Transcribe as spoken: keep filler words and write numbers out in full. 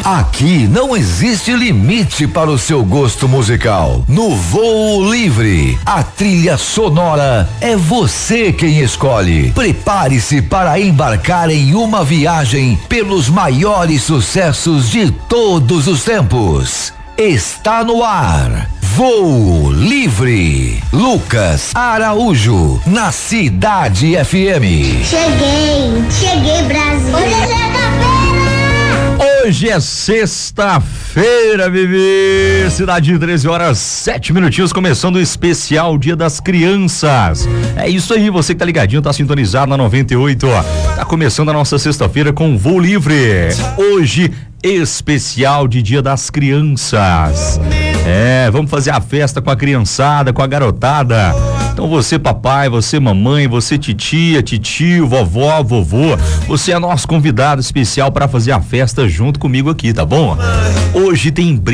Aqui não existe limite para o seu gosto musical. No Voo Livre, a trilha sonora é você quem escolhe. Prepare-se para embarcar em uma viagem pelos maiores sucessos de todos os tempos. Está no ar. Voo Livre. Lucas Araújo, na Cidade F M. Cheguei, cheguei, Brasil. Hoje é sexta-feira. Hoje é sexta-feira, bebê. Cidade de treze horas, sete minutinhos, começando o especial Dia das Crianças. É isso aí, você que tá ligadinho, tá sintonizado na noventa e oito, ó. Tá começando a nossa sexta-feira com Voo Livre. Hoje, especial de Dia das Crianças. É, vamos fazer a festa com a criançada, com a garotada. Então você papai, você mamãe, você titia, titio, vovó, vovô, você é nosso convidado especial para fazer a festa junto comigo aqui, tá bom? Hoje tem